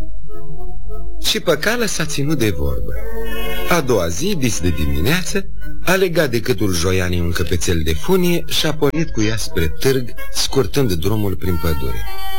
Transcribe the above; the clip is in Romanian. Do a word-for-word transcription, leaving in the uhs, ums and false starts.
Și pe cală s-a ținut de vorbă. A doua zi, dis de dimineață, a legat de câtul Joianii un căpețel de funie și a pornit cu ea spre târg, scurtând drumul prin pădure.